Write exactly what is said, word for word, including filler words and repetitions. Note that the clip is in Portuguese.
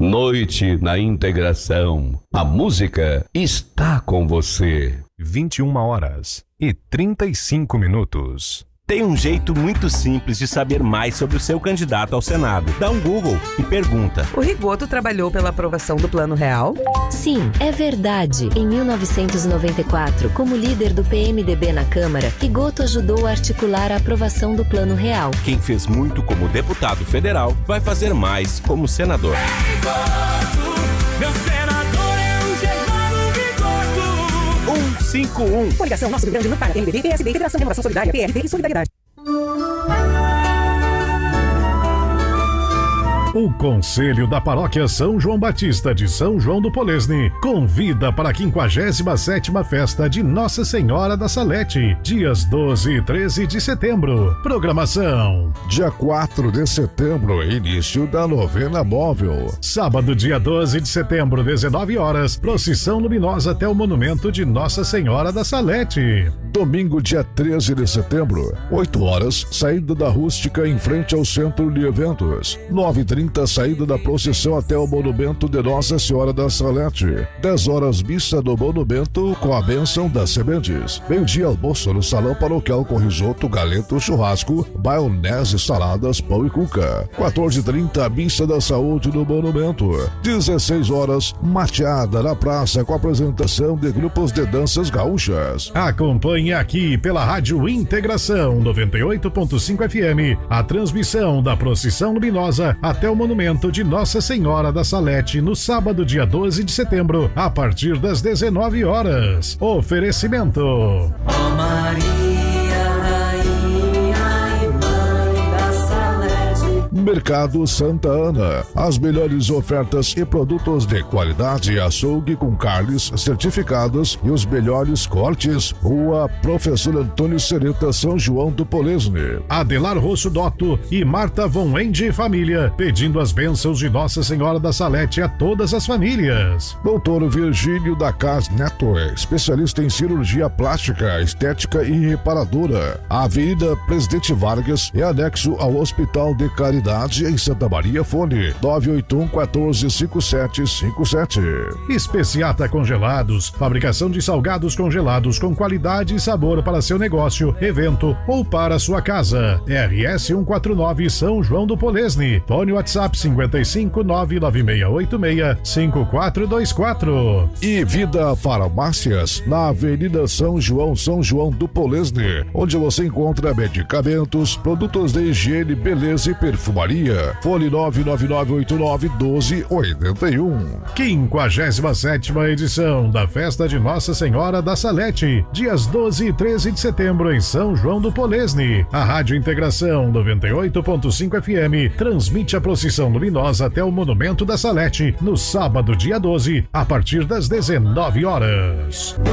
Noite na Integração. A música está com você. vinte e uma horas e trinta e cinco minutos. Tem um jeito muito simples de saber mais sobre o seu candidato ao Senado. Dá um Google e pergunta. O Rigoto trabalhou pela aprovação do Plano Real? Sim, é verdade. Em mil novecentos e noventa e quatro, como líder do P M D B na Câmara, Rigoto ajudou a articular a aprovação do Plano Real. Quem fez muito como deputado federal vai fazer mais como senador. Rigoto, meu senador é o Germano Rigoto. cento e cinquenta e um. Coligação Nosso Rio Grande no Pará, P M D B, P S D, Federação Renovação Solidária, P R D e Solidariedade. O Conselho da Paróquia São João Batista de São João do Polesne convida para a quinquagésima sétima Festa de Nossa Senhora da Salete, dias doze e treze de setembro. Programação: dia quatro de setembro, início da novena móvel. Sábado, dia doze de setembro, dezenove horas, procissão luminosa até o monumento de Nossa Senhora da Salete. Domingo, dia treze de setembro, oito horas, saída da rústica em frente ao centro de eventos. nove e trinta, saída da procissão até o monumento de Nossa Senhora da Salete. dez horas, missa do monumento com a bênção das sementes. Meio-dia, almoço no salão paroquial com risoto, galeto, churrasco, maionese, saladas, pão e cuca. quatorze e trinta, missa da saúde no monumento. dezesseis horas, mateada na praça com apresentação de grupos de danças gaúchas. Acompanhe aqui pela Rádio Integração noventa e oito ponto cinco F M a transmissão da procissão luminosa até o monumento de Nossa Senhora da Salete no sábado, dia doze de setembro, a partir das dezenove horas. Oferecimento: Ó Maria, Rainha e Mãe da Salete. Mercado Santa Ana, as melhores ofertas e produtos de qualidade, açougue com carnes certificadas e os melhores cortes. Rua Professor Antônio Sereta, São João do Polesne. Adelar Rosso Dotto e Marta Von Ende Família, pedindo as bênçãos de Nossa Senhora da Salete a todas as famílias. Doutor Virgílio da Cas Neto, especialista em cirurgia plástica, estética e reparadora. Avenida Presidente Vargas é anexo ao Hospital de Caridade em Santa Maria. Fone nove oito um, um quatro cinco sete cinco sete. Especiata Congelados, fabricação de salgados congelados com qualidade e sabor para seu negócio, evento ou para sua casa. R S cento e quarenta e nove, São João do Polesne. Fone WhatsApp cinco cinco nove nove seis oito seis cinco quatro dois quatro. E Vida Farmácias, na Avenida São João, São João do Polesne, onde você encontra medicamentos, produtos de higiene, beleza e perfumaria. Fone nove nove nove oito nove um dois oito um. quinquagésima sétima edição da Festa de Nossa Senhora da Salete, dias doze e treze de setembro em São João do Polesne. A Rádio Integração noventa e oito ponto cinco F M transmite a procissão luminosa até o Monumento da Salete no sábado, dia doze, a partir das dezenove horas.